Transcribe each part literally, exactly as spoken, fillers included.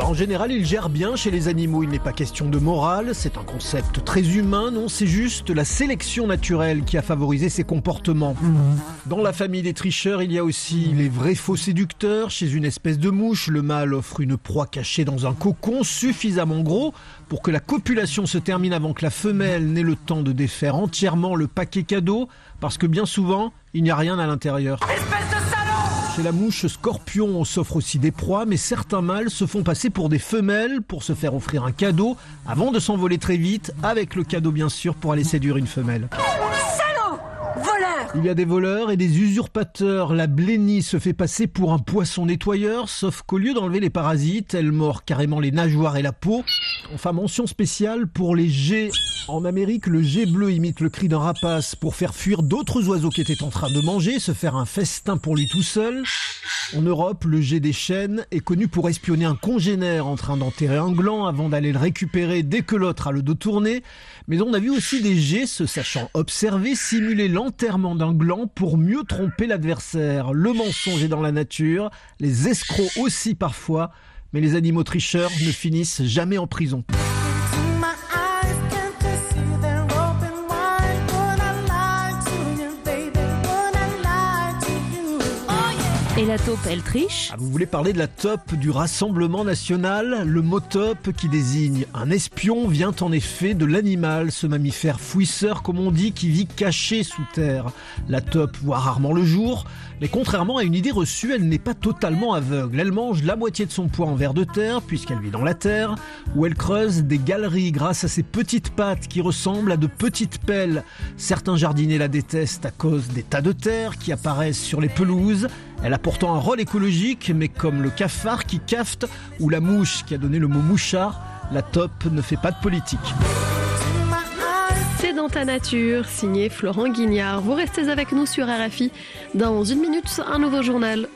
En général, il gère bien chez les animaux. Il n'est pas question de morale, c'est un concept très humain. Non, c'est juste la sélection naturelle qui a favorisé ces comportements. Dans la famille des tricheurs, il y a aussi les vrais faux séducteurs. Chez une espèce de mouche, le mâle offre une proie cachée dans un cocon suffisamment gros pour que la copulation se termine avant que la femelle n'ait le temps de défaire entièrement le paquet cadeau, parce que bien souvent, il n'y a rien à l'intérieur. Espèce de salaud! Chez la mouche scorpion, on s'offre aussi des proies, mais certains mâles se font passer pour des femelles pour se faire offrir un cadeau avant de s'envoler très vite, avec le cadeau bien sûr pour aller séduire une femelle. Salaud! Voleur! Il y a des voleurs et des usurpateurs. La blénie se fait passer pour un poisson nettoyeur, sauf qu'au lieu d'enlever les parasites, elle mord carrément les nageoires et la peau. Enfin, mention spéciale pour les geais. En Amérique, le jet bleu imite le cri d'un rapace pour faire fuir d'autres oiseaux qui étaient en train de manger, se faire un festin pour lui tout seul. En Europe, le jet des chênes est connu pour espionner un congénère en train d'enterrer un gland avant d'aller le récupérer dès que l'autre a le dos tourné. Mais on a vu aussi des geais se sachant observer simuler l'enterrement d'un gland pour mieux tromper l'adversaire. Le mensonge est dans la nature, les escrocs aussi parfois, mais les animaux tricheurs ne finissent jamais en prison. Et la taupe, elle triche ? Ah, vous voulez parler de la taupe du Rassemblement National ? Le mot taupe, qui désigne un espion, vient en effet de l'animal, ce mammifère fouisseur comme on dit, qui vit caché sous terre. La taupe voit rarement le jour, mais contrairement à une idée reçue, elle n'est pas totalement aveugle. Elle mange la moitié de son poids en vers de terre, puisqu'elle vit dans la terre, où elle creuse des galeries grâce à ses petites pattes qui ressemblent à de petites pelles. Certains jardiniers la détestent à cause des tas de terre qui apparaissent sur les pelouses. Elle a pourtant un rôle écologique, mais comme le cafard qui cafte ou la mouche qui a donné le mot mouchard, la taupe ne fait pas de politique. C'est dans ta nature, signé Florent Guignard. Vous restez avec nous sur R F I. Dans une minute, un nouveau journal.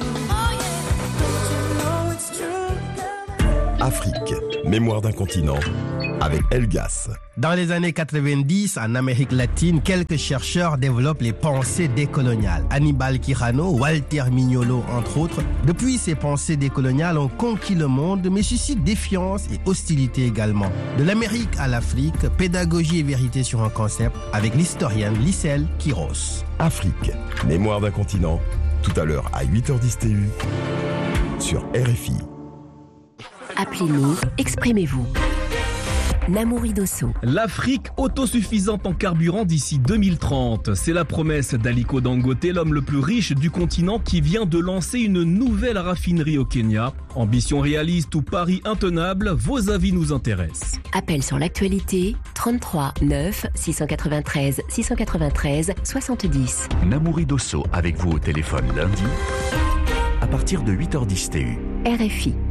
Afrique, mémoire d'un continent, avec Elgas. Dans les années quatre-vingt-dix, en Amérique latine, quelques chercheurs développent les pensées décoloniales. Aníbal Quijano, Walter Mignolo, entre autres. Depuis, ces pensées décoloniales ont conquis le monde, mais suscitent défiance et hostilité également. De l'Amérique à l'Afrique, pédagogie et vérité sur un concept, avec l'historienne Lisselle Quiros. Afrique, mémoire d'un continent, tout à l'heure à huit heures dix T U, sur R F I. Appelez-nous, exprimez-vous. Namouri Dosso. L'Afrique autosuffisante en carburant d'ici deux mille trente. C'est la promesse d'Aliko Dangote, l'homme le plus riche du continent qui vient de lancer une nouvelle raffinerie au Kenya. Ambition réaliste ou pari intenable, vos avis nous intéressent. Appel sur l'actualité, trente-trois neuf six cent quatre-vingt-treize six cent quatre-vingt-treize soixante-dix. Namouri Dosso avec vous au téléphone lundi à partir de huit heures dix T U. R F I.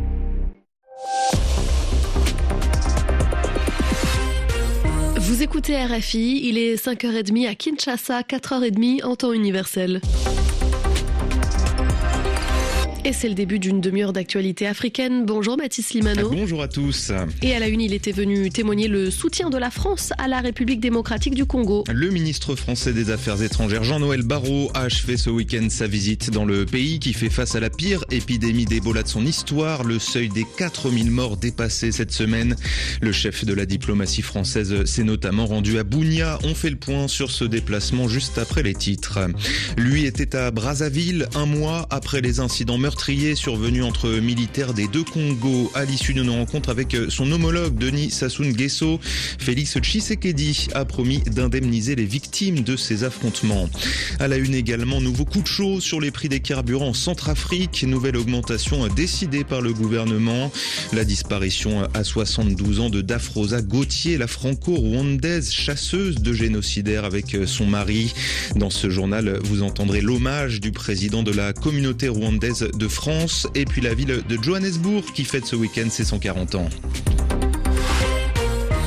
Vous écoutez R F I, il est cinq heures trente à Kinshasa, quatre heures trente en temps universel. Et c'est le début d'une demi-heure d'actualité africaine. Bonjour Mathis Limano. Bonjour à tous. Et à la une, il était venu témoigner le soutien de la France à la République démocratique du Congo. Le ministre français des Affaires étrangères Jean-Noël Barrot a achevé ce week-end sa visite dans le pays qui fait face à la pire épidémie d'Ebola de son histoire. Le seuil des quatre mille morts dépassé cette semaine. Le chef de la diplomatie française s'est notamment rendu à Bunia. On fait le point sur ce déplacement juste après les titres. Lui était à Brazzaville un mois après les incidents meurtriers survenu entre militaires des deux Congos à l'issue d'une rencontre avec son homologue Denis Sassou Nguesso. Félix Tshisekedi a promis d'indemniser les victimes de ces affrontements. À la une également, nouveau coup de chaud sur les prix des carburants en Centrafrique. Nouvelle augmentation décidée par le gouvernement. La disparition à soixante-douze ans de Dafrosa Gauthier, la franco-rwandaise chasseuse de génocidaires avec son mari. Dans ce journal, vous entendrez l'hommage du président de la communauté rwandaise de France et puis la ville de Johannesburg qui fête ce week-end ses cent quarante ans.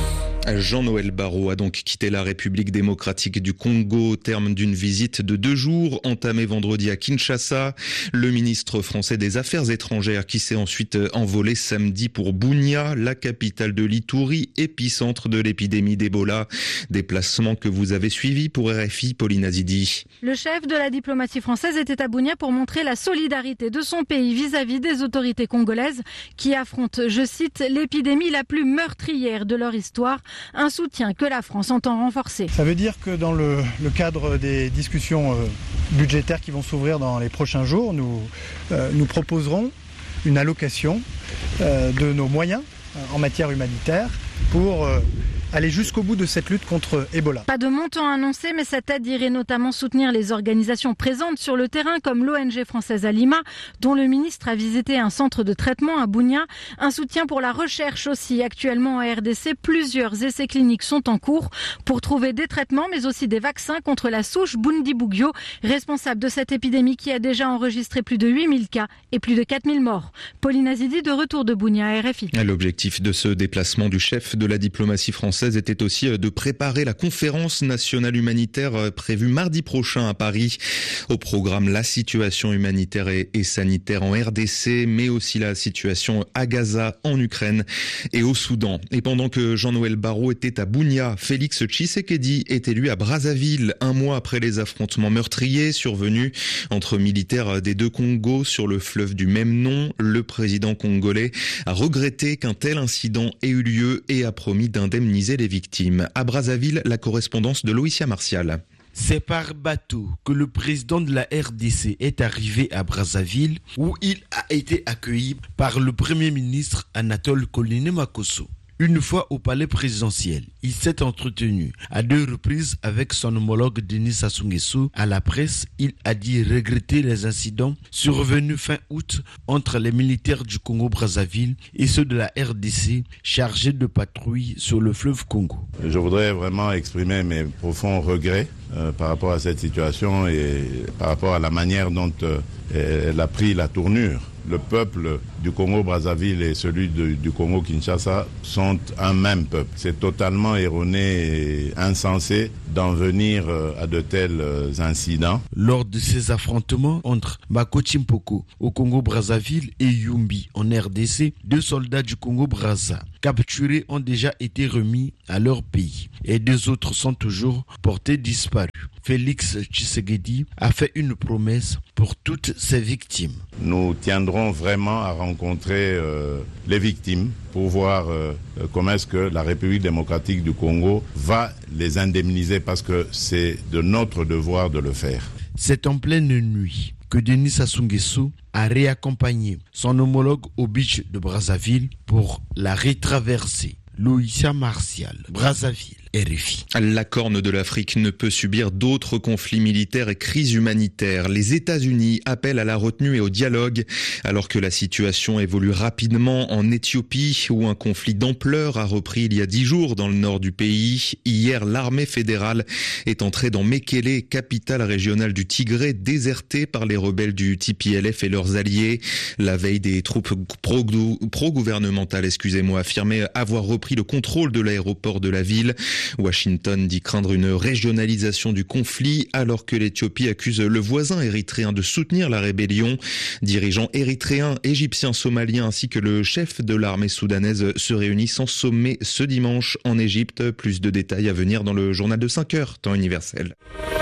Jean-Noël Barrot a donc quitté la République démocratique du Congo au terme d'une visite de deux jours entamée vendredi à Kinshasa. Le ministre français des Affaires étrangères qui s'est ensuite envolé samedi pour Bunia, la capitale de l'Ituri, épicentre de l'épidémie d'Ebola. Déplacement que vous avez suivi pour R F I, Pauline Azidi. Le chef de la diplomatie française était à Bunia pour montrer la solidarité de son pays vis-à-vis des autorités congolaises qui affrontent, je cite, l'épidémie la plus meurtrière de leur histoire. Un soutien que la France entend renforcer. Ça veut dire que dans le, le cadre des discussions euh, budgétaires qui vont s'ouvrir dans les prochains jours, nous, euh, nous proposerons une allocation euh, de nos moyens euh, en matière humanitaire pour euh, aller jusqu'au bout de cette lutte contre Ebola. Pas de montant annoncé, mais cette aide irait notamment soutenir les organisations présentes sur le terrain comme l'O N G française Alima, dont le ministre a visité un centre de traitement à Bunia. Un soutien pour la recherche aussi. Actuellement en R D C, plusieurs essais cliniques sont en cours pour trouver des traitements, mais aussi des vaccins contre la souche Bundibugyo, responsable de cette épidémie qui a déjà enregistré plus de huit mille cas et plus de quatre mille morts. Pauline Azidi, de retour de Bunia à R F I. L'objectif de ce déplacement du chef de la diplomatie française était aussi de préparer la conférence nationale humanitaire prévue mardi prochain à Paris. Au programme, la situation humanitaire et sanitaire en R D C, mais aussi la situation à Gaza, en Ukraine et au Soudan. Et pendant que Jean-Noël Barrot était à Bunia, Félix Tshisekedi était lui à Brazzaville, un mois après les affrontements meurtriers survenus entre militaires des deux Congos sur le fleuve du même nom. Le président congolais a regretté qu'un tel incident ait eu lieu et a promis d'indemniser les victimes. À Brazzaville, la correspondance de Loïcia Martial. C'est par bateau que le président de la R D C est arrivé à Brazzaville, où il a été accueilli par le premier ministre Anatole Kone-Makosso. Une fois au palais présidentiel, il s'est entretenu à deux reprises avec son homologue Denis Sassou Nguesso. À la presse, il a dit regretter les incidents survenus fin août entre les militaires du Congo-Brazzaville et ceux de la R D C chargés de patrouilles sur le fleuve Congo. Je voudrais vraiment exprimer mes profonds regrets euh, par rapport à cette situation et par rapport à la manière dont euh, elle a pris la tournure. Le peuple du Congo-Brazzaville et celui de, du Congo-Kinshasa sont un même peuple. C'est totalement erroné et insensé d'en venir à de tels incidents. Lors de ces affrontements entre Bako-Chimpoko au Congo-Brazzaville et Yumbi en R D C, deux soldats du Congo-Brazza capturés ont déjà été remis à leur pays et deux autres sont toujours portés disparus. Félix Tshisekedi a fait une promesse pour toutes ces victimes. Nous tiendrons vraiment à rencontrer euh, les victimes pour voir euh, comment est-ce que la République démocratique du Congo va les indemniser parce que c'est de notre devoir de le faire. C'est en pleine nuit que Denis Sassou Nguesso a réaccompagné son homologue au beach de Brazzaville pour la retraversée. Loïcia Martial, Brazzaville. R F I. La Corne de l'Afrique ne peut subir d'autres conflits militaires et crises humanitaires. Les États-Unis appellent à la retenue et au dialogue, alors que la situation évolue rapidement en Éthiopie, où un conflit d'ampleur a repris il y a dix jours dans le nord du pays. Hier, l'armée fédérale est entrée dans Mekele, capitale régionale du Tigré, désertée par les rebelles du T P L F et leurs alliés. La veille, des troupes pro-gouvernementales, excusez-moi, affirmaient avoir repris le contrôle de l'aéroport de la ville. Washington dit craindre une régionalisation du conflit alors que l'Éthiopie accuse le voisin érythréen de soutenir la rébellion. Dirigeants érythréens, égyptiens, somaliens ainsi que le chef de l'armée soudanaise se réunissent en sommet ce dimanche en Égypte. Plus de détails à venir dans le journal de cinq heures, temps universel.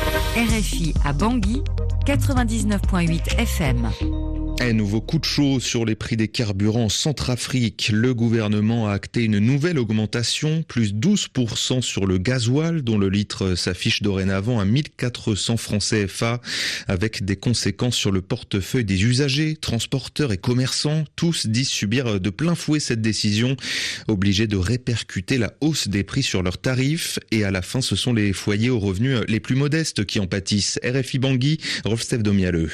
R F I à Bangui, quatre-vingt-dix-neuf virgule huit F M. Un nouveau coup de chaud sur les prix des carburants en Centrafrique. Le gouvernement a acté une nouvelle augmentation, plus douze pour cent sur le gasoil, dont le litre s'affiche dorénavant à mille quatre cents francs C F A, avec des conséquences sur le portefeuille des usagers, transporteurs et commerçants. Tous disent subir de plein fouet cette décision, obligés de répercuter la hausse des prix sur leurs tarifs. Et à la fin, ce sont les foyers aux revenus les plus modestes qui en pâtissent. R F I Bangui, Rolf Domialeux.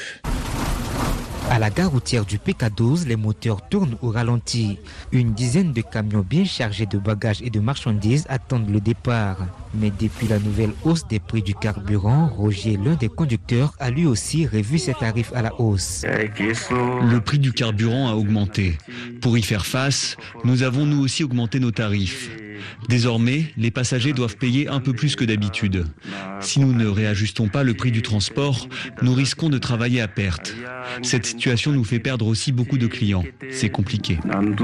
À la gare routière du P K douze, les moteurs tournent au ralenti. Une dizaine de camions bien chargés de bagages et de marchandises attendent le départ. Mais depuis la nouvelle hausse des prix du carburant, Roger, l'un des conducteurs, a lui aussi revu ses tarifs à la hausse. Le prix du carburant a augmenté. Pour y faire face, nous avons nous aussi augmenté nos tarifs. Désormais, les passagers doivent payer un peu plus que d'habitude. Si nous ne réajustons pas le prix du transport, nous risquons de travailler à perte. Cette situation nous fait perdre aussi beaucoup de clients. C'est compliqué.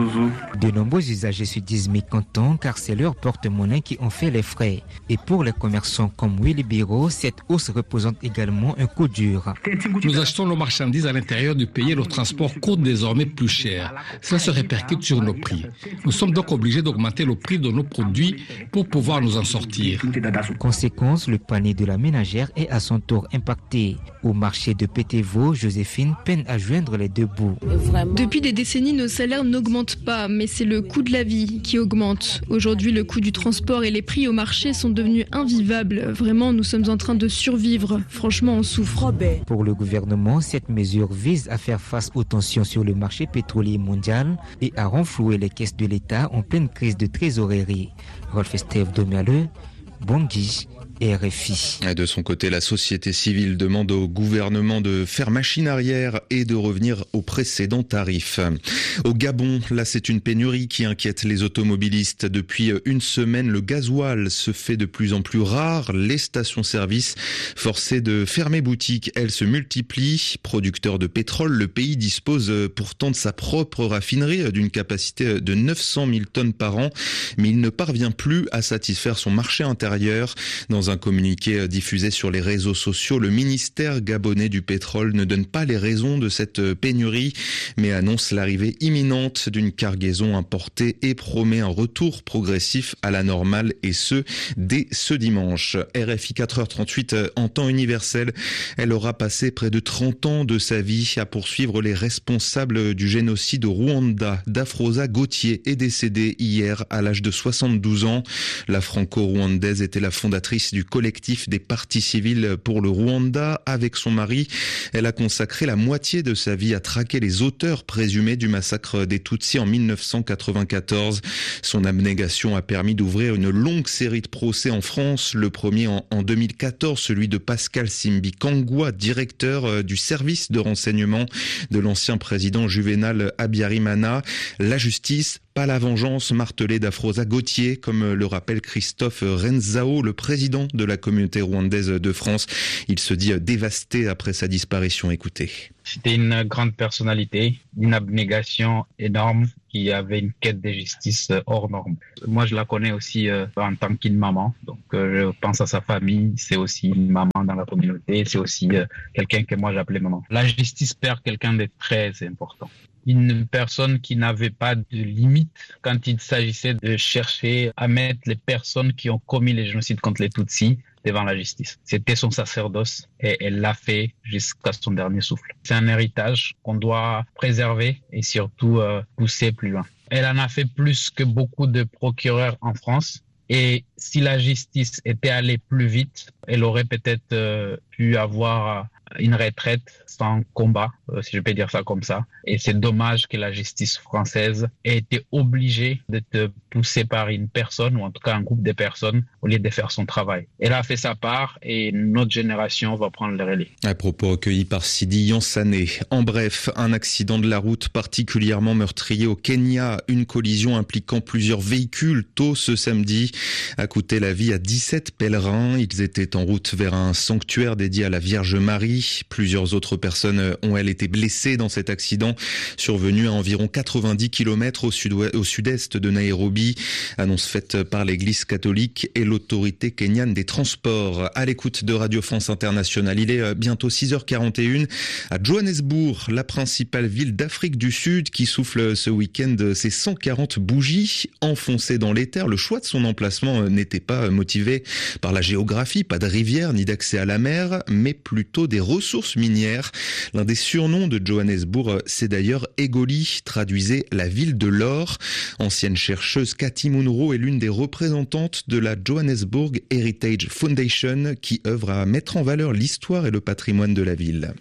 De nombreux usagers se disent mécontents car c'est leur porte-monnaie qui en fait les frais. Et pour les commerçants comme Willy Biro, cette hausse représente également un coup dur. Nous achetons nos marchandises à l'intérieur du pays et le transport coûte désormais plus cher. Cela se répercute sur nos prix. Nous sommes donc obligés d'augmenter le prix de nos produits pour pouvoir nous en sortir. Conséquence, le panier de la ménagère est à son tour impacté. Au marché de Pétévo, Joséphine peine à joindre les deux bouts. Depuis des décennies, nos salaires n'augmentent pas, mais c'est le coût de la vie qui augmente. Aujourd'hui, le coût du transport et les prix au marché sont devenus invivables. Vraiment, nous sommes en train de survivre. Franchement, on souffre. Pour le gouvernement, cette mesure vise à faire face aux tensions sur le marché pétrolier mondial et à renflouer les caisses de l'État en pleine crise de trésorerie. Rolf Estève Domialeux, Bangui, R F I. De son côté, la société civile demande au gouvernement de faire machine arrière et de revenir aux précédents tarifs. Au Gabon, là, c'est une pénurie qui inquiète les automobilistes. Depuis une semaine, le gasoil se fait de plus en plus rare. Les stations-service forcées de fermer boutique, elles se multiplient. Producteur de pétrole, le pays dispose pourtant de sa propre raffinerie d'une capacité de neuf cent mille tonnes par an, mais il ne parvient plus à satisfaire son marché intérieur. Dans un communiqué diffusé sur les réseaux sociaux, le ministère gabonais du pétrole ne donne pas les raisons de cette pénurie, mais annonce l'arrivée imminente d'une cargaison importée et promet un retour progressif à la normale, et ce, dès ce dimanche. R F I quatre heures trente-huit en temps universel. Elle aura passé près de trente ans de sa vie à poursuivre les responsables du génocide au Rwanda. Dafrosa Gauthier est décédée hier à l'âge de soixante-douze ans. La franco-rwandaise était la fondatrice du collectif des partis civils pour le Rwanda. Avec son mari, elle a consacré la moitié de sa vie à traquer les auteurs présumés du massacre des Tutsis en mille neuf cent quatre-vingt-quatorze. Son abnégation a permis d'ouvrir une longue série de procès en France. Le premier en, en deux mille quatorze, celui de Pascal Simbi Kangwa, directeur du service de renseignement de l'ancien président Juvénal Habyarimana. La justice, pas la vengeance, martelée d'Afrosa Gauthier, comme le rappelle Christophe Renzao, le président de la communauté rwandaise de France. Il se dit dévasté après sa disparition. Écoutez. C'était une grande personnalité, une abnégation énorme, qui avait une quête de justice hors norme. Moi, je la connais aussi euh, en tant qu'une maman. Donc, euh, je pense à sa famille. C'est aussi une maman dans la communauté. C'est aussi euh, quelqu'un que moi j'appelais maman. La justice perd quelqu'un de très important. Une personne qui n'avait pas de limite quand il s'agissait de chercher à mettre les personnes qui ont commis les génocides contre les Tutsis devant la justice. C'était son sacerdoce et elle l'a fait jusqu'à son dernier souffle. C'est un héritage qu'on doit préserver et surtout euh, pousser plus loin. Elle en a fait plus que beaucoup de procureurs en France. Et si la justice était allée plus vite, elle aurait peut-être euh, pu avoir une retraite sans combat, euh, si je peux dire ça comme ça. Et c'est dommage que la justice française ait été obligée d'être poussée par une personne, ou en tout cas un groupe de personnes, au lieu de faire son travail. Elle a fait sa part et notre génération va prendre le relais. À propos recueilli par Sidi Yansané. En bref, un accident de la route particulièrement meurtrier au Kenya. Une collision impliquant plusieurs véhicules tôt ce samedi a coûté la vie à dix-sept pèlerins. Ils étaient en route vers un sanctuaire dédié à la Vierge Marie. Plusieurs autres personnes ont, elles, été blessées dans cet accident survenu à environ quatre-vingt-dix kilomètres au sud-ouest, au sud-est de Nairobi. Annonce faite par l'Église catholique et l'autorité kenyane des transports. À l'écoute de Radio France Internationale, il est bientôt six heures quarante et une à Johannesburg, la principale ville d'Afrique du Sud, qui souffle ce week-end ses cent quarante bougies enfoncées dans l'éther. Le choix de son emplacement n'était pas motivé par la géographie, pas de rivière ni d'accès à la mer, mais plutôt des ressources minières. L'un des surnoms de Johannesburg, c'est d'ailleurs Egoli, traduisait la ville de l'or. Ancienne chercheuse, Cathy Munro est l'une des représentantes de la Johannesburg Heritage Foundation, qui œuvre à mettre en valeur l'histoire et le patrimoine de la ville.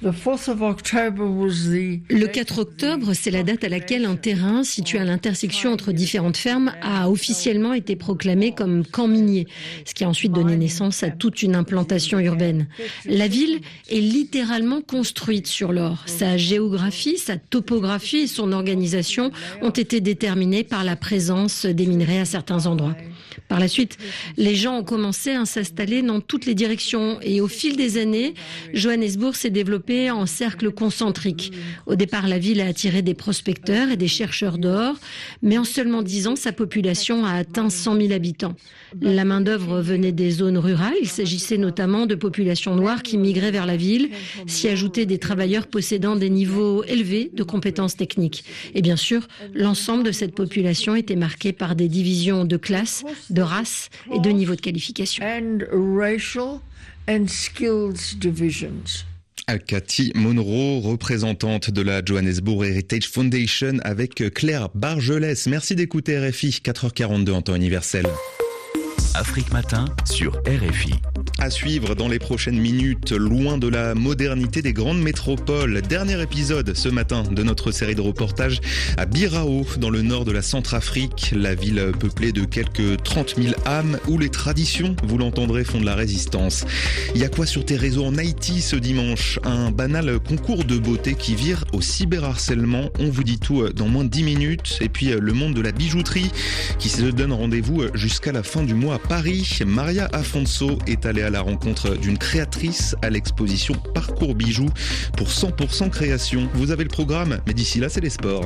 Le quatre octobre, c'est la date à laquelle un terrain situé à l'intersection entre différentes fermes a officiellement été proclamé comme camp minier, ce qui a ensuite donné naissance à toute une implantation urbaine. La ville est littéralement construite sur l'or. Sa géographie, sa topographie et son organisation ont été déterminées par la présence des minerais à certains endroits. Par la suite, les gens ont commencé à s'installer dans toutes les directions et au fil des années, Johannesburg s'est développé en cercle concentrique. Au départ, la ville a attiré des prospecteurs et des chercheurs d'or, mais en seulement dix ans, sa population a atteint cent mille habitants. La main-d'œuvre venait des zones rurales, il s'agissait notamment de populations noires qui migraient vers la ville, s'y ajoutaient des travailleurs possédant des niveaux élevés de compétences techniques. Et bien sûr, l'ensemble de cette population était marqué par des divisions de classe, de race et de niveau de qualification. Cathy Monroe, représentante de la Johannesburg Heritage Foundation avec Claire Bargelès. Merci d'écouter R F I, quatre heures quarante-deux en temps universel. Afrique Matin sur R F I. À suivre dans les prochaines minutes, loin de la modernité des grandes métropoles. Dernier épisode ce matin de notre série de reportages à Birao, dans le nord de la Centrafrique, la ville peuplée de quelques trente mille âmes où les traditions, vous l'entendrez, font de la résistance. Il y a quoi sur tes réseaux en Haïti ce dimanche? Un banal concours de beauté qui vire au cyberharcèlement. On vous dit tout dans moins de dix minutes. Et puis le monde de la bijouterie qui se donne rendez-vous jusqu'à la fin du mois à Paris. Maria Afonso est allée à la rencontre d'une créatrice à l'exposition Parcours Bijoux pour cent pour cent création. Vous avez le programme, mais d'ici là, c'est les sports.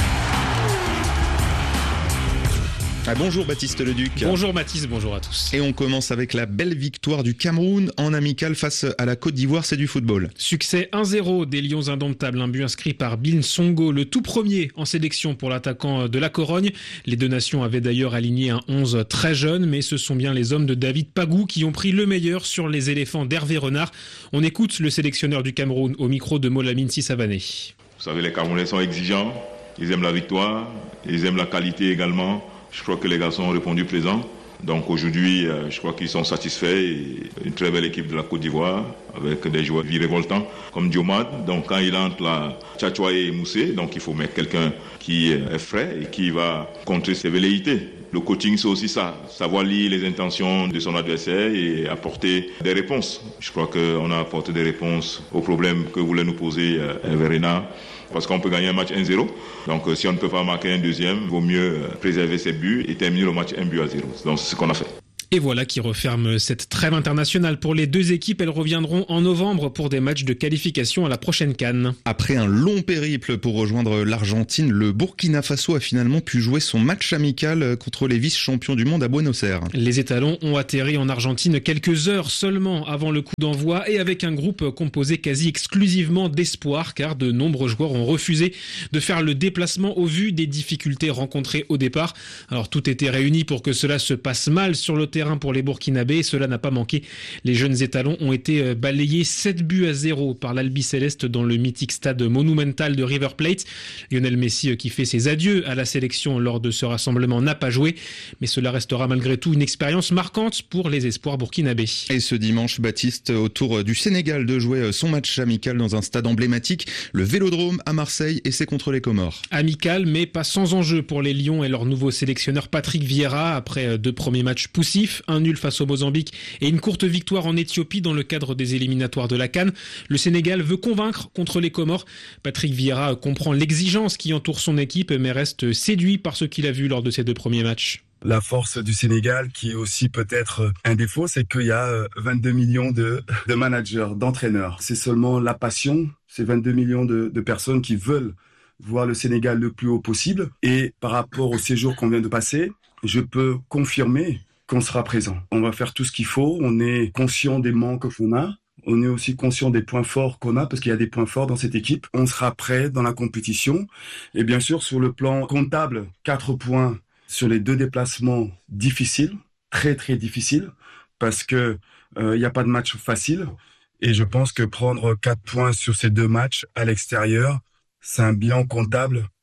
Ah, bonjour Baptiste Leduc. Bonjour Mathis, bonjour à tous. Et on commence avec la belle victoire du Cameroun en amical face à la Côte d'Ivoire, c'est du football. Succès un zéro des Lions indomptables, un but inscrit par Bin Songo, le tout premier en sélection pour l'attaquant de la Corogne. Les deux nations avaient d'ailleurs aligné un onze très jeune, mais ce sont bien les hommes de David Pagou qui ont pris le meilleur sur les éléphants d'Hervé Renard. On écoute le sélectionneur du Cameroun au micro de Molamine Sissavané. Vous savez, les Camerounais sont exigeants, ils aiment la victoire, ils aiment la qualité également. Je crois que les garçons ont répondu présent. Donc aujourd'hui, je crois qu'ils sont satisfaits. Et une très belle équipe de la Côte d'Ivoire avec des joueurs virevoltants comme Diomad. Donc quand il entre là, Tchatchoua et Moussé, donc il faut mettre quelqu'un qui est frais et qui va contrer ses velléités. Le coaching, c'est aussi ça, savoir lire les intentions de son adversaire et apporter des réponses. Je crois qu'on a apporté des réponses aux problèmes que voulait nous poser Hervé Renard. Parce qu'on peut gagner un match un zéro. Donc si on ne peut pas marquer un deuxième, il vaut mieux préserver ses buts et terminer le match un but à zéro. Donc c'est ce qu'on a fait. Et voilà qui referme cette trêve internationale pour les deux équipes. Elles reviendront en novembre pour des matchs de qualification à la prochaine CAN. Après un long périple pour rejoindre l'Argentine, le Burkina Faso a finalement pu jouer son match amical contre les vice-champions du monde à Buenos Aires. Les étalons ont atterri en Argentine quelques heures seulement avant le coup d'envoi et avec un groupe composé quasi exclusivement d'espoir, car de nombreux joueurs ont refusé de faire le déplacement au vu des difficultés rencontrées au départ. Alors tout était réuni pour que cela se passe mal sur le terrain pour les Burkinabés et cela n'a pas manqué. Les jeunes étalons ont été balayés sept buts à zéro par l'Albiceleste dans le mythique stade monumental de River Plate. Lionel Messi, qui fait ses adieux à la sélection lors de ce rassemblement, n'a pas joué, mais cela restera malgré tout une expérience marquante pour les espoirs burkinabés. Et ce dimanche, Baptiste, au tour du Sénégal de jouer son match amical dans un stade emblématique, le Vélodrome à Marseille, et c'est contre les Comores. Amical, mais pas sans enjeu pour les Lions et leur nouveau sélectionneur Patrick Vieira après deux premiers matchs poussifs. Un nul face au Mozambique et une courte victoire en Éthiopie dans le cadre des éliminatoires de la CAN. Le Sénégal veut convaincre contre les Comores. Patrick Vieira comprend l'exigence qui entoure son équipe mais reste séduit par ce qu'il a vu lors de ces deux premiers matchs. La force du Sénégal, qui est aussi peut-être un défaut, c'est qu'il y a vingt-deux millions de, de managers, d'entraîneurs. C'est seulement la passion, c'est vingt-deux millions de, de personnes qui veulent voir le Sénégal le plus haut possible. Et par rapport au séjour qu'on vient de passer, je peux confirmer qu'on sera présent. On va faire tout ce qu'il faut, on est conscient des manques qu'on a, on est aussi conscient des points forts qu'on a, parce qu'il y a des points forts dans cette équipe. On sera prêt dans la compétition. Et bien sûr, sur le plan comptable, quatre points sur les deux déplacements difficiles, très très difficiles, parce que euh, il n'y a pas de match facile. Et je pense que prendre quatre points sur ces deux matchs à l'extérieur, c'est un bilan comptable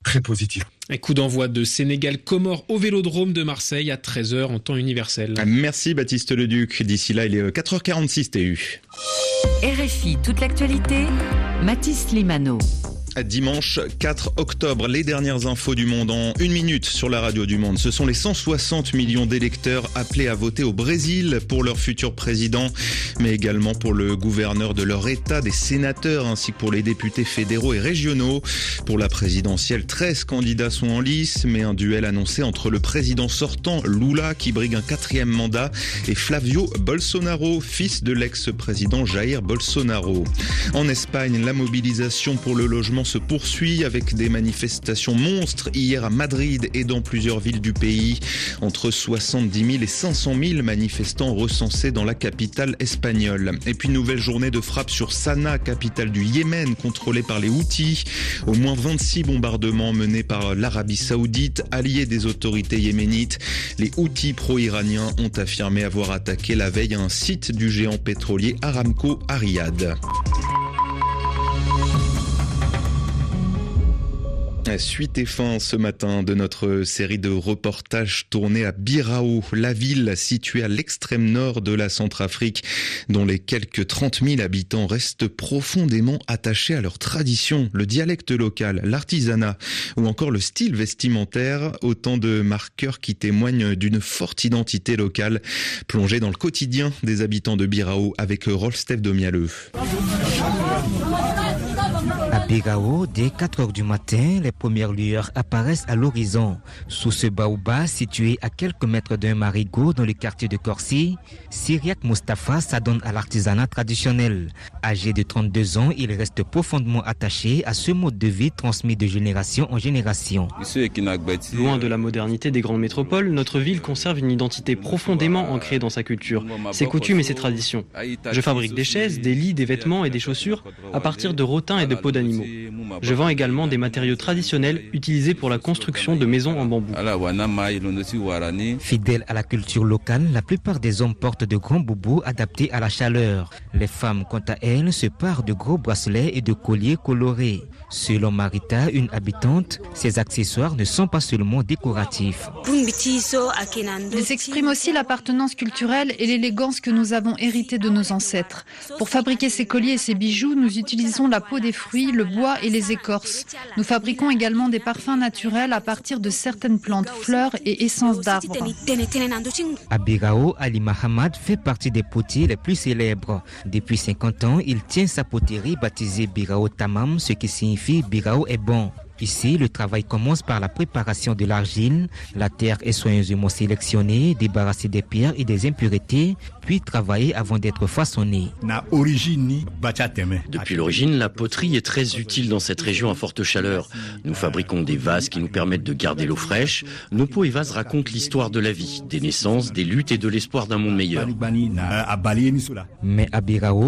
très positif. Un coup d'envoi de Sénégal-Comores au Vélodrome de Marseille à treize heures en temps universel. Merci Baptiste Leduc. D'ici là, il est quatre heures quarante-six T U. R F I, toute l'actualité, Mathis Limano. Dimanche quatre octobre, les dernières infos du monde en une minute sur la radio du Monde. Ce sont les cent soixante millions d'électeurs appelés à voter au Brésil pour leur futur président, mais également pour le gouverneur de leur État, des sénateurs ainsi que pour les députés fédéraux et régionaux. Pour la présidentielle, treize candidats sont en lice, mais un duel annoncé entre le président sortant, Lula, qui brigue un quatrième mandat, et Flavio Bolsonaro, fils de l'ex-président Jair Bolsonaro. En Espagne, la mobilisation pour le logement se poursuit avec des manifestations monstres hier à Madrid et dans plusieurs villes du pays. Entre soixante-dix mille et cinq cent mille manifestants recensés dans la capitale espagnole. Et puis nouvelle journée de frappe sur Sanaa, capitale du Yémen, contrôlée par les Houthis. Au moins vingt-six bombardements menés par l'Arabie Saoudite, alliée des autorités yéménites. Les Houthis pro-iraniens ont affirmé avoir attaqué la veille un site du géant pétrolier Aramco à Riyad. Suite et fin ce matin de notre série de reportages tournés à Birao, la ville située à l'extrême nord de la Centrafrique, dont les quelques trente mille habitants restent profondément attachés à leurs traditions, le dialecte local, l'artisanat ou encore le style vestimentaire, autant de marqueurs qui témoignent d'une forte identité locale. Plongée dans le quotidien des habitants de Birao avec Rolf-Steph Domialeux. À Birao, dès quatre heures du matin, les premières lueurs apparaissent à l'horizon. Sous ce baobab situé à quelques mètres d'un marigot dans le quartier de Corsi, Syriac Mustafa s'adonne à l'artisanat traditionnel. Âgé de trente-deux ans, il reste profondément attaché à ce mode de vie transmis de génération en génération. Loin de la modernité des grandes métropoles, notre ville conserve une identité profondément ancrée dans sa culture, ses coutumes et ses traditions. Je fabrique des chaises, des lits, des vêtements et des chaussures à partir de rotins et de peaux d'animaux. Je vends également des matériaux traditionnels utilisés pour la construction de maisons en bambou. Fidèles à la culture locale, la plupart des hommes portent de grands boubous adaptés à la chaleur. Les femmes, quant à elles, se parent de gros bracelets et de colliers colorés. Selon Marita, une habitante, ces accessoires ne sont pas seulement décoratifs. Ils expriment aussi l'appartenance culturelle et l'élégance que nous avons héritée de nos ancêtres. Pour fabriquer ces colliers et ces bijoux, nous utilisons la peau des fruits, le bois et les écorces. Nous fabriquons également des parfums naturels à partir de certaines plantes, fleurs et essences d'arbres. À Birao, Ali Mahamad fait partie des potiers les plus célèbres. Depuis cinquante ans, il tient sa poterie baptisée Birao Tamam, ce qui signifie Birao est bon. Ici, le travail commence par la préparation de l'argile. La terre est soigneusement sélectionnée, débarrassée des pierres et des impuretés, puis travaillée avant d'être façonnée. Depuis l'origine, la poterie est très utile dans cette région à forte chaleur. Nous fabriquons des vases qui nous permettent de garder l'eau fraîche. Nos pots et vases racontent l'histoire de la vie, des naissances, des luttes et de l'espoir d'un monde meilleur. Mais à Birao,